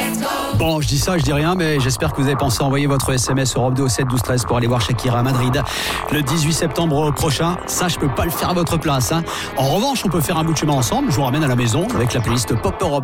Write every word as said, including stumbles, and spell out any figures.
Bon, je dis ça, je dis rien, mais j'espère que vous avez pensé à envoyer votre S M S Europe deux au sept douze treize pour aller voir Shakira à Madrid le dix-huit septembre prochain. Ça, je peux pas le faire à votre place, hein. En revanche, on peut faire un bout de chemin ensemble. Je vous ramène à la maison avec la playlist Pop Europe.